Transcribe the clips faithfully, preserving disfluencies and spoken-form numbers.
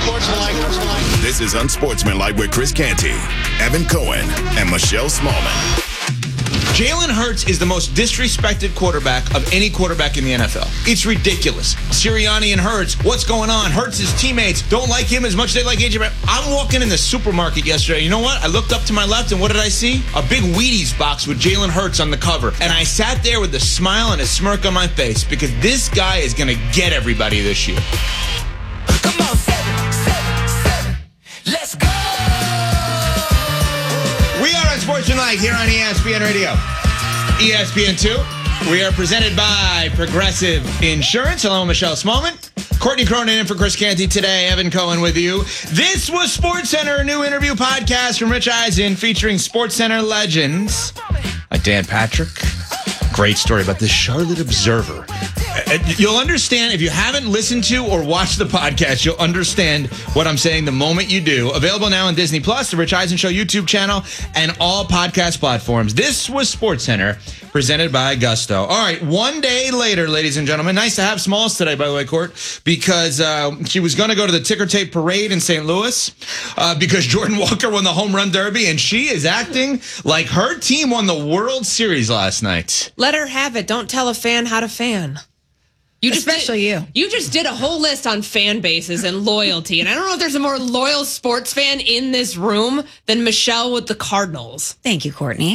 Unsportsmanlike. This is Unsportsmanlike with Chris Canty, Evan Cohen, and Michelle Smallman. Jalen Hurts is the most disrespected quarterback of any quarterback in the N F L. It's ridiculous. Sirianni and Hurts, what's going on? Hurts' teammates don't like him as much as they like A J Brown. I'm walking in the supermarket yesterday. You know what? I looked up to my left, and what did I see? A big Wheaties box with Jalen Hurts on the cover. And I sat there with a smile and a smirk on my face because this guy is going to get everybody this year. Come on, seven, seven, seven. Let's go. We are Unsportsmanlike here on E S P N Radio. E S P N two. We are presented by Progressive Insurance. Hello, Michelle Smallman. Courtney Cronin in for Chris Canty today. Evan Cohen with you. This was SportsCenter, a new interview podcast from Rich Eisen featuring SportsCenter legends. Uh, Dan Patrick. Great story about the Charlotte Observer. Uh, you'll understand if you haven't listened to or watched the podcast, you'll understand what I'm saying the moment you do. Available now on Disney Plus, the Rich Eisen Show YouTube channel, and all podcast platforms. This was SportsCenter, presented by Gusto. All right, one day later, ladies and gentlemen. Nice to have Smalls today, by the way, Court, because uh, she was going to go to the ticker tape parade in Saint Louis uh, because Jordan Walker won the home run derby, and she is acting like her team won the World Series last night. Let her have it. Don't tell a fan how to fan. You just Especially did, you. You just did a whole list on fan bases and loyalty. And I don't know if there's a more loyal sports fan in this room than Michelle with the Cardinals. Thank you, Courtney.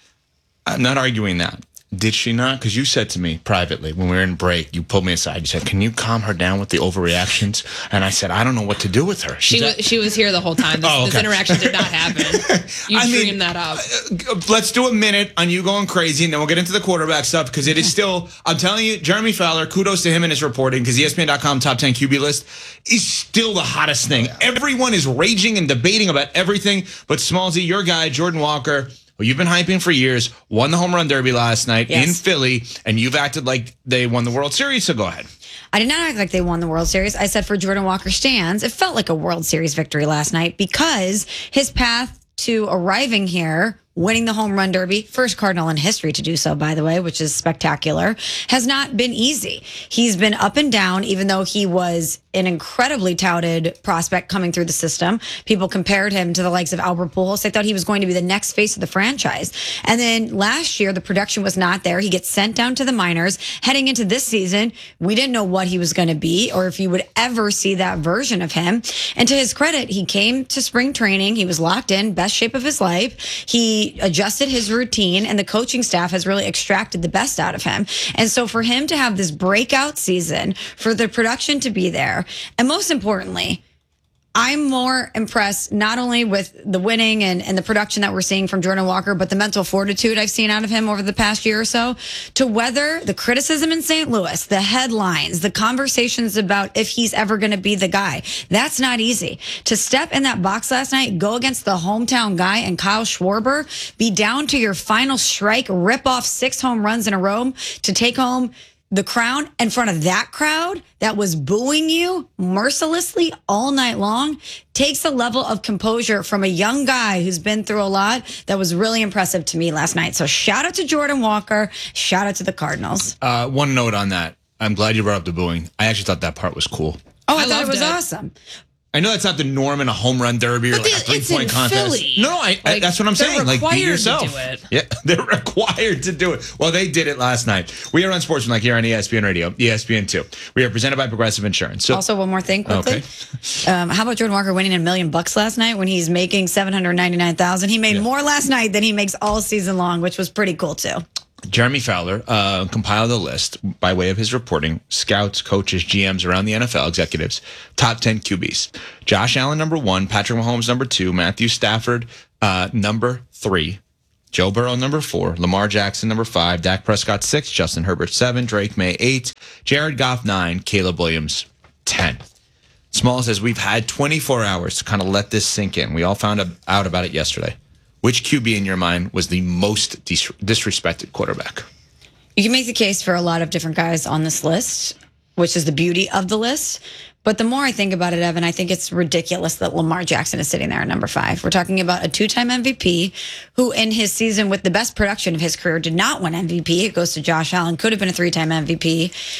I'm not arguing that. Did she not? Because you said to me privately when we were in break, you pulled me aside. You said, "Can you calm her down with the overreactions?" And I said, "I don't know what to do with her." She was, she was here the whole time. This, Oh, okay. this interaction did not happen. You I dreamed mean, that up. uh, let's do a minute on you going crazy, and then we'll get into the quarterback stuff because it is still, I'm telling you, Jeremy Fowler, kudos to him and his reporting because E S P N dot com top ten Q B list is still the hottest thing. Everyone is raging and debating about everything, but Smallsy, your guy, Jordan Walker, who you've been hyping for years, won the home run derby last night Yes. in Philly, and you've acted like they won the World Series, so go ahead. I did not act like they won the World Series. I said for Jordan Walker stands, it felt like a World Series victory last night because his path to arriving here, winning the home run derby, first Cardinal in history to do so, by the way, which is spectacular, has not been easy. He's been up and down, even though he was an incredibly touted prospect coming through the system. People compared him to the likes of Albert Pujols. They thought he was going to be the next face of the franchise. And then last year, the production was not there. He gets sent down to the minors. Heading into this season, we didn't know what he was going to be or if you would ever see that version of him. And to his credit, he came to spring training. He was locked in, best shape of his life. He adjusted his routine, and the coaching staff has really extracted the best out of him. And so for him to have this breakout season, for the production to be there, and most importantly, I'm more impressed not only with the winning and, and the production that we're seeing from Jordan Walker, but the mental fortitude I've seen out of him over the past year or so to weather the criticism in Saint Louis, the headlines, the conversations about if he's ever going to be the guy. That's not easy. To step in that box last night, go against the hometown guy and Kyle Schwarber, be down to your final strike, rip off six home runs in a row to take home the crown in front of that crowd that was booing you mercilessly all night long takes a level of composure from a young guy who's been through a lot that was really impressive to me last night. So shout out to Jordan Walker. Shout out to the Cardinals. Uh, one note on that. I'm glad you brought up the booing. I actually thought that part was cool. Oh, I, I thought it loved was it. awesome. I know that's not the norm in a home run derby or But like a the- three it's point in contest. Philly. No, I, I, Like, that's what I'm they're saying. Like, required be to yourself. do it. Yeah, they're required to do it. Well, they did it last night. We are on Sportsmanlike here on E S P N Radio, E S P N two. We are presented by Progressive Insurance. So, Also, one more thing quickly. Okay. Um, how about Jordan Walker winning a million bucks last night when he's making seven hundred ninety-nine thousand dollars? He made Yeah. more last night than he makes all season long, which was pretty cool too. Jeremy Fowler uh, compiled a list by way of his reporting, scouts, coaches, G Ms around the N F L, executives, top ten Q Bs. Josh Allen, number one. Patrick Mahomes, number two. Matthew Stafford, uh, number three. Joe Burrow, number four. Lamar Jackson, number five. Dak Prescott, six. Justin Herbert, seven. Drake May, eight. Jared Goff, nine. Caleb Williams, ten. Small says, we've had twenty-four hours to kind of let this sink in. We all found out about it yesterday. Which Q B in your mind was the most dis- disrespected quarterback? You can make the case for a lot of different guys on this list, which is the beauty of the list. But the more I think about it, Evan, I think it's ridiculous that Lamar Jackson is sitting there at number five. We're talking about a two-time M V P who in his season with the best production of his career did not win M V P. It goes to Josh Allen, could have been a three-time M V P.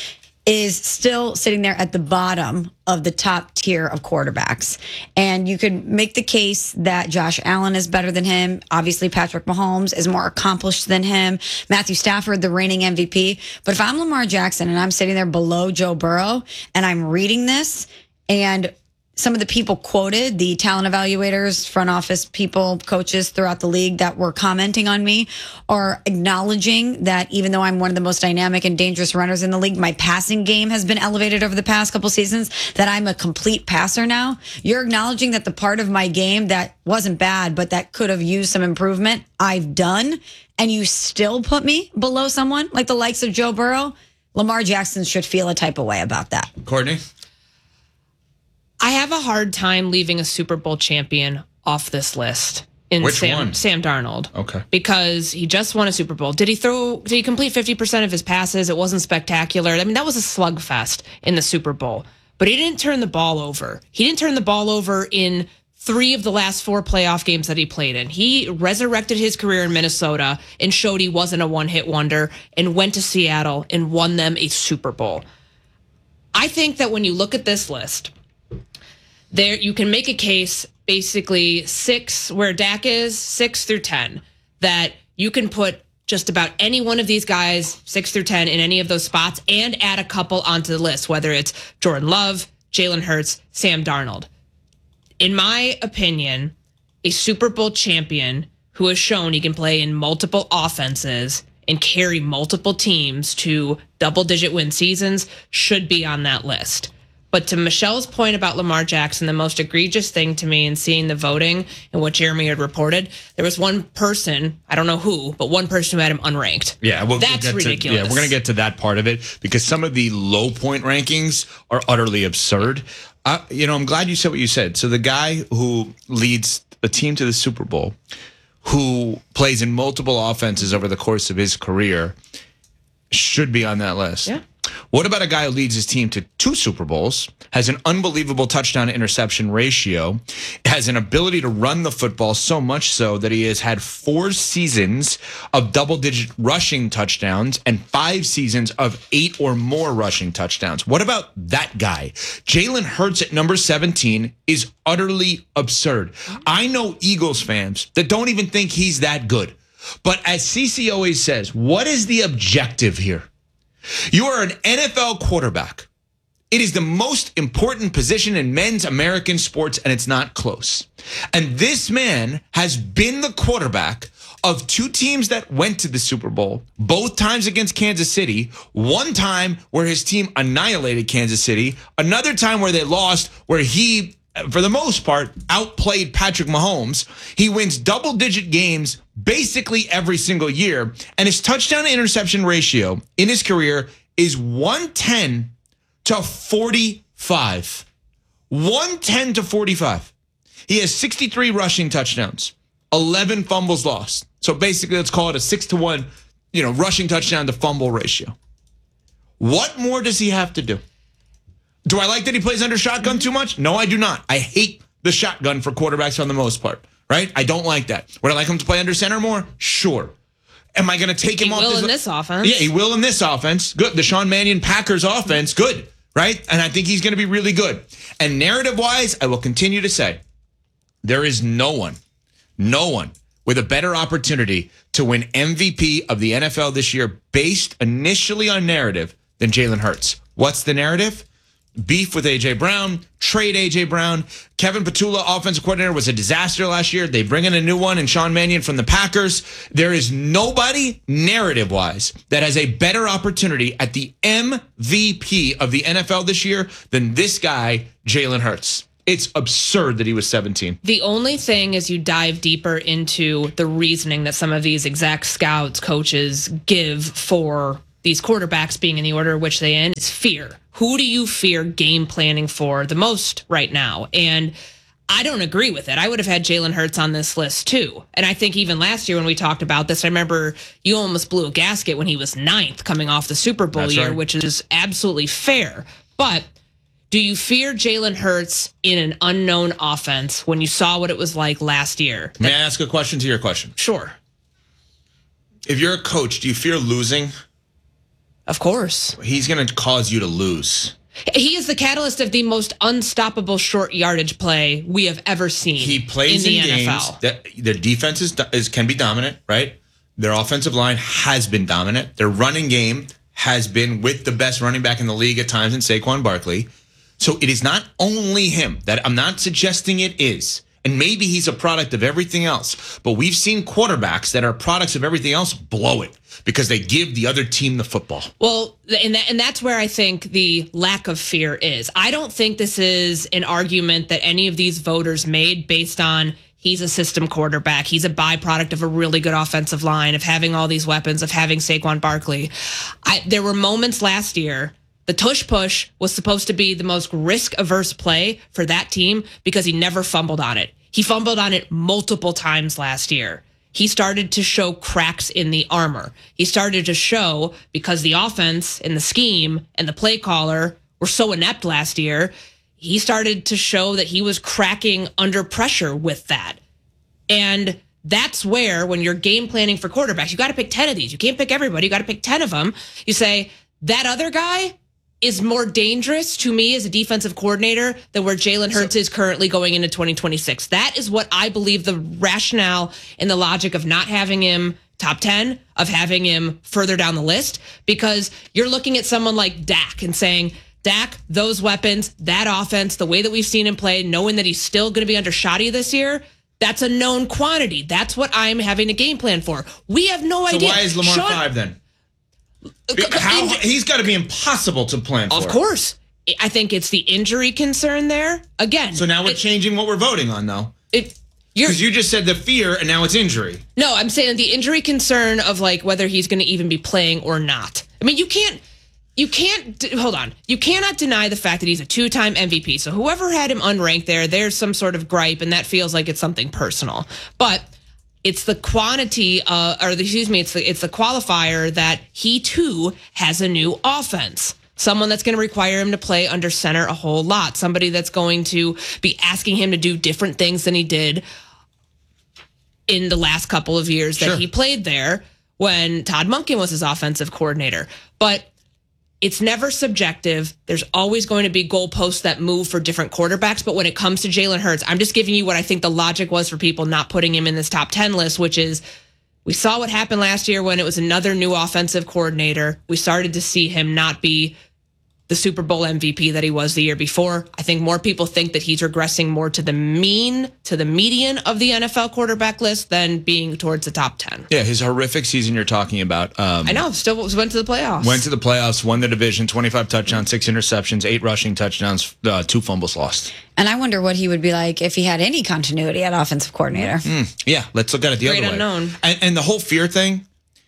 is still sitting there at the bottom of the top tier of quarterbacks. And you could make the case that Josh Allen is better than him. Obviously, Patrick Mahomes is more accomplished than him. Matthew Stafford, the reigning M V P. But if I'm Lamar Jackson and I'm sitting there below Joe Burrow and I'm reading this, and some of the people quoted, the talent evaluators, front office people, coaches throughout the league that were commenting on me, are acknowledging that even though I'm one of the most dynamic and dangerous runners in the league, my passing game has been elevated over the past couple seasons, that I'm a complete passer now. You're acknowledging that the part of my game that wasn't bad, but that could have used some improvement, I've done, and you still put me below someone like the likes of Joe Burrow. Lamar Jackson should feel a type of way about that. Courtney? I have a hard time leaving a Super Bowl champion off this list. In Which Sam, one? Sam Darnold. Okay. Because he just won a Super Bowl. Did he throw, did he complete fifty percent of his passes? It wasn't spectacular. I mean, that was a slugfest in the Super Bowl. But he didn't turn the ball over. He didn't turn the ball over in three of the last four playoff games that he played in. He resurrected his career in Minnesota and showed he wasn't a one-hit wonder and went to Seattle and won them a Super Bowl. I think that when you look at this list, there, you can make a case, basically six, where Dak is, six through ten, that you can put just about any one of these guys, six through ten, in any of those spots, and add a couple onto the list, whether it's Jordan Love, Jalen Hurts, Sam Darnold. In my opinion, a Super Bowl champion who has shown he can play in multiple offenses and carry multiple teams to double-digit win seasons should be on that list. But to Michelle's point about Lamar Jackson, the most egregious thing to me in seeing the voting and what Jeremy had reported, there was one person, I don't know who, but one person who had him unranked. Yeah, we'll That's get to- ridiculous. yeah, we're going to get to that part of it because some of the low point rankings are utterly absurd. Uh, you know, I'm glad you said what you said. So the guy who leads a team to the Super Bowl, who plays in multiple offenses over the course of his career, should be on that list. Yeah. What about a guy who leads his team to two Super Bowls, has an unbelievable touchdown to interception ratio, has an ability to run the football so much so that he has had four seasons of double-digit rushing touchdowns and five seasons of eight or more rushing touchdowns? What about that guy? Jalen Hurts at number seventeen is utterly absurd. I know Eagles fans that don't even think he's that good. But as C C always says, what is the objective here? You are an N F L quarterback. It is the most important position in men's American sports, and it's not close. And this man has been the quarterback of two teams that went to the Super Bowl, both times against Kansas City, one time where his team annihilated Kansas City, another time where they lost, where he, for the most part, outplayed Patrick Mahomes. He wins double-digit games basically every single year, and his touchdown to interception ratio in his career is one ten to forty-five. one ten to forty-five. He has sixty-three rushing touchdowns, eleven fumbles lost. So basically, let's call it a six to one, you know, rushing touchdown to fumble ratio. What more does he have to do? Do I like that he plays under shotgun too much? No, I do not. I hate the shotgun for quarterbacks for the most part, right? I don't like that. Would I like him to play under center more? Sure. Am I going to take him He off? will his, in this offense. Yeah, he will in this offense. Good. The Sean Mannion Packers offense, good, right? And I think he's going to be really good. And narrative-wise, I will continue to say, there is no one, no one with a better opportunity to win M V P of the N F L this year based initially on narrative than Jalen Hurts. What's the narrative? Beef with A J Brown, trade A J Brown. Kevin Petula, offensive coordinator, was a disaster last year. They bring in a new one in Sean Mannion from the Packers. There is nobody, narrative-wise, that has a better opportunity at the M V P of the N F L this year than this guy, Jalen Hurts. It's absurd that he was seventeen. The only thing is you dive deeper into the reasoning that some of these exec scouts, coaches give for these quarterbacks being in the order in which they in is fear. Who do you fear game planning for the most right now? And I don't agree with it. I would have had Jalen Hurts on this list too. And I think even last year when we talked about this, I remember you almost blew a gasket when he was ninth coming off the Super Bowl That's year, right. which is absolutely fair. But do you fear Jalen Hurts in an unknown offense when you saw what it was like last year? May I ask a question to your question? Sure. If you're a coach, do you fear losing Of course. He's going to cause you to lose. He is the catalyst of the most unstoppable short yardage play we have ever seen. He plays in, in the games N F L. that their defense is, is can be dominant, right? Their offensive line has been dominant. Their running game has been with the best running back in the league at times in Saquon Barkley. So it is not only him. That I'm not suggesting it is. And maybe he's a product of everything else. But we've seen quarterbacks that are products of everything else blow it because they give the other team the football. Well, and that, and that's where I think the lack of fear is. I don't think this is an argument that any of these voters made based on he's a system quarterback. He's a byproduct of a really good offensive line, of having all these weapons, of having Saquon Barkley. I, there were moments last year. The tush push was supposed to be the most risk-averse play for that team because he never fumbled on it. He fumbled on it multiple times last year. He started to show cracks in the armor. He started to show, because the offense and the scheme and the play caller were so inept last year, he started to show that he was cracking under pressure with that. And that's where, when you're game planning for quarterbacks, you got to pick ten of these. You can't pick everybody. You got to pick ten of them. You say, that other guy is more dangerous to me as a defensive coordinator than where Jalen Hurts so, is currently going into twenty twenty-six. That is what I believe the rationale and the logic of not having him top ten, of having him further down the list, because you're looking at someone like Dak and saying, Dak, those weapons, that offense, the way that we've seen him play, knowing that he's still going to be under Shoddy this year, that's a known quantity. That's what I'm having a game plan for. We have no so idea. So why is Lamar Sean, five then? How, he's got to be impossible to plan for. Of course. I think it's the injury concern there. Again. So now we're it, changing what we're voting on, though. It Because you just said the fear, and now it's injury. No, I'm saying the injury concern of like whether he's going to even be playing or not. I mean, you can't, you can't, hold on. You cannot deny the fact that he's a two-time M V P. So whoever had him unranked there, there's some sort of gripe, and that feels like it's something personal. But it's the quantity, uh, or the, excuse me, it's the it's the qualifier that he too has a new offense. Someone that's going to require him to play under center a whole lot. Somebody that's going to be asking him to do different things than he did in the last couple of years that sure. he played there when Todd Monken was his offensive coordinator. But it's never subjective. There's always going to be goalposts that move for different quarterbacks. But when it comes to Jalen Hurts, I'm just giving you what I think the logic was for people not putting him in this top ten list, which is we saw what happened last year when it was another new offensive coordinator. We started to see him not be the Super Bowl M V P that he was the year before. I think more people think that he's regressing more to the mean, to the median of the N F L quarterback list than being towards the top ten. Yeah, his horrific season you're talking about. Um, I know, still went to the playoffs. Went to the playoffs, won the division, twenty-five touchdowns, six interceptions, eight rushing touchdowns, uh, two fumbles lost. And I wonder what he would be like if he had any continuity at offensive coordinator. Mm, yeah, let's look at it the Great other unknown. way. And, and the whole fear thing,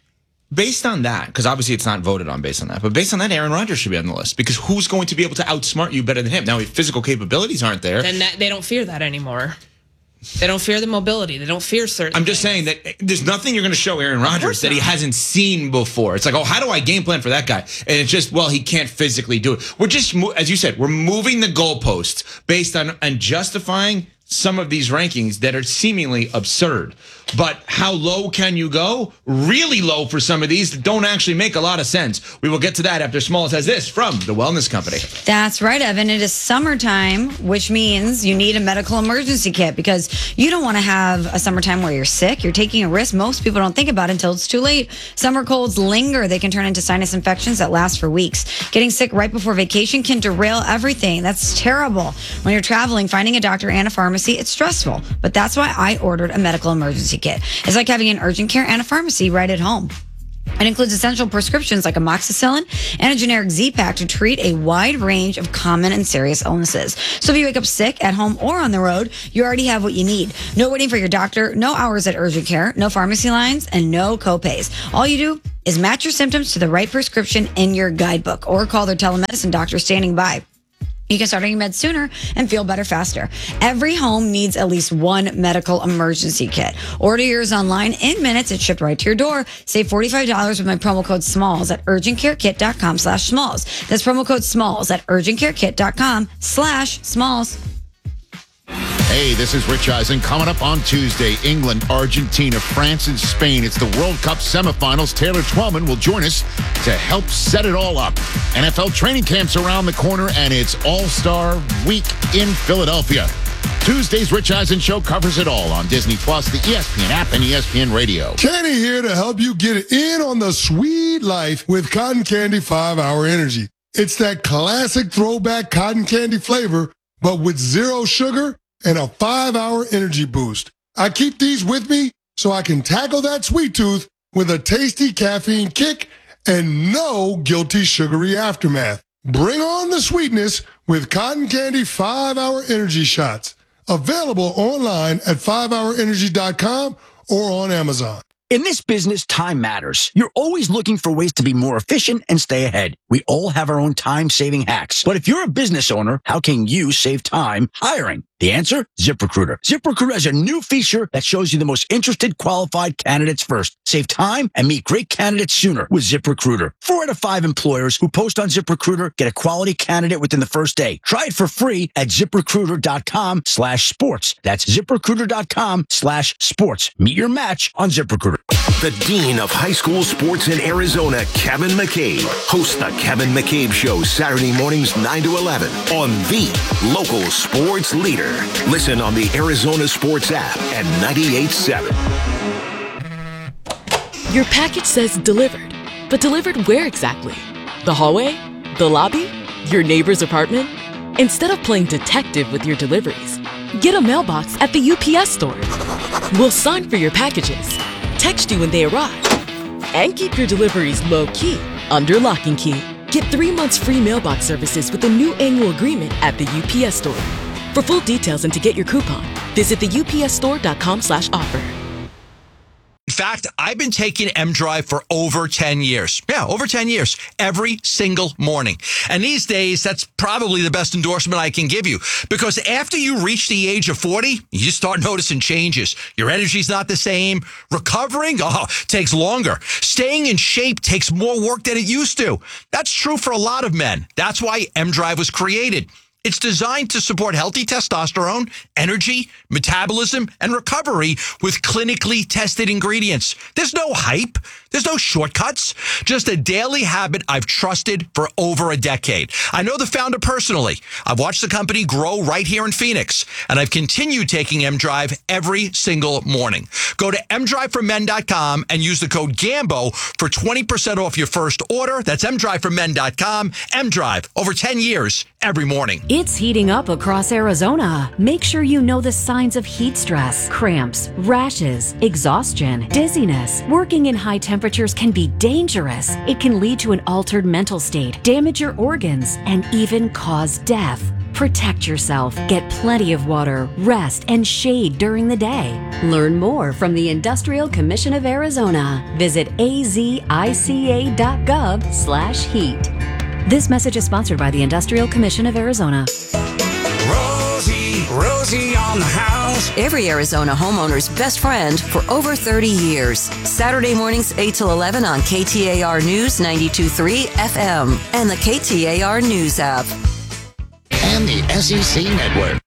based on that, because obviously it's not voted on based on that, but based on that, Aaron Rodgers should be on the list, because who's going to be able to outsmart you better than him? Now, if physical capabilities aren't there. Then that, they don't fear that anymore. They don't fear the mobility. They don't fear certain I'm just things. saying that there's nothing you're going to show Aaron Rodgers that he hasn't seen before. It's like, oh, how do I game plan for that guy? And it's just, well, he can't physically do it. We're just, as you said, we're moving the goalposts based on and justifying some of these rankings that are seemingly absurd. But how low can you go? Really low for some of these that don't actually make a lot of sense. We will get to that after Smalls has this from the Wellness Company. That's right, Evan. It is summertime, which means you need a medical emergency kit because you don't want to have a summertime where you're sick. You're taking a risk most people don't think about until it's too late. Summer colds linger. They can turn into sinus infections that last for weeks. Getting sick right before vacation can derail everything. That's terrible. When you're traveling, finding a doctor and a pharmacy, it's stressful. But that's why I ordered a medical emergency kit. It's like having an urgent care and a pharmacy right at home. It includes essential prescriptions like amoxicillin and a generic Z-Pack to treat a wide range of common and serious illnesses. So if you wake up sick at home or on the road, you already have what you need. No waiting for your doctor, no hours at urgent care, no pharmacy lines, and no copays. All you do is match your symptoms to the right prescription in your guidebook or call their telemedicine doctor standing by. You can start taking meds sooner and feel better faster. Every home needs at least one medical emergency kit. Order yours online in minutes. It's shipped right to your door. Save forty-five dollars with my promo code SMALLS at urgentcarekit.com slash SMALLS. That's promo code SMALLS at urgentcarekit.com slash SMALLS. Hey, this is Rich Eisen. Coming up on Tuesday, England, Argentina, France, and Spain. It's the World Cup semifinals. Taylor Twellman will join us to help set it all up. N F L training camps around the corner, and it's All-Star Week in Philadelphia. Tuesday's Rich Eisen Show covers it all on Disney Plus, the E S P N app, and E S P N Radio. Kenny here to help you get in on the sweet life with Cotton Candy five hour Energy. It's that classic throwback cotton candy flavor, but with zero sugar and a five hour energy boost. I keep these with me so I can tackle that sweet tooth with a tasty caffeine kick and no guilty sugary aftermath. Bring on the sweetness with Cotton Candy five hour Energy Shots. Available online at five hour energy dot com or on Amazon. In this business, time matters. You're always looking for ways to be more efficient and stay ahead. We all have our own time-saving hacks. But if you're a business owner, how can you save time hiring? The answer? ZipRecruiter. ZipRecruiter has a new feature that shows you the most interested qualified candidates first. Save time and meet great candidates sooner with ZipRecruiter. Four out of five employers who post on ZipRecruiter get a quality candidate within the first day. Try it for free at ZipRecruiter.com slash sports. That's ZipRecruiter.com slash sports. Meet your match on ZipRecruiter. The Dean of High School Sports in Arizona, Kevin McCabe, hosts the Kevin McCabe Show Saturday mornings nine to eleven on the local sports leader. Listen on the Arizona Sports app at ninety-eight point seven. Your package says delivered, but delivered where exactly? The hallway? The lobby? Your neighbor's apartment? Instead of playing detective with your deliveries, get a mailbox at the U P S store. We'll sign for your packages, text you when they arrive, and keep your deliveries low-key under lock and key. Get three months free mailbox services with a new annual agreement at the U P S store. For full details and to get your coupon, visit the U P S store dot com slash offer. In fact, I've been taking M-Drive for over ten years. Yeah, over ten years. Every single morning. And these days, that's probably the best endorsement I can give you. Because after you reach the age of forty, you start noticing changes. Your energy's not the same. Recovering, oh, takes longer. Staying in shape takes more work than it used to. That's true for a lot of men. That's why M-Drive was created. It's designed to support healthy testosterone, energy, metabolism, and recovery with clinically tested ingredients. There's no hype. There's no shortcuts. Just a daily habit I've trusted for over a decade. I know the founder personally. I've watched the company grow right here in Phoenix, and I've continued taking M-Drive every single morning. Go to m drive for men dot com and use the code GAMBO for twenty percent off your first order. That's m drive for men dot com. M-Drive, over ten years, every morning. It's heating up across Arizona. Make sure you know the signs of heat stress, cramps, rashes, exhaustion, dizziness. Working in high temperatures can be dangerous. It can lead to an altered mental state, damage your organs, and even cause death. Protect yourself. Get plenty of water, rest, and shade during the day. Learn more from the Industrial Commission of Arizona. Visit a z i c a dot gov slash heat. This message is sponsored by the Industrial Commission of Arizona. Rosie, Rosie on the house. Every Arizona homeowner's best friend for over thirty years. Saturday mornings eight till eleven on K T A R News ninety-two point three F M and the K T A R News app. And the S E C Network.